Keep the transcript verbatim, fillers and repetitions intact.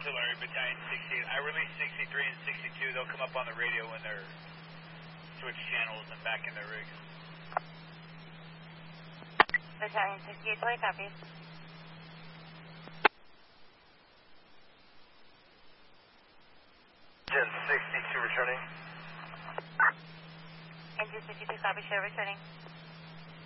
Auxiliary Battalion sixty-eight. I released sixty-three and sixty-two. They'll come up on the radio when they're switch channels and back in their rigs. Battalion sixty-eight, play copy. Engine sixty-two returning. Engine sixty-two, copy, share returning.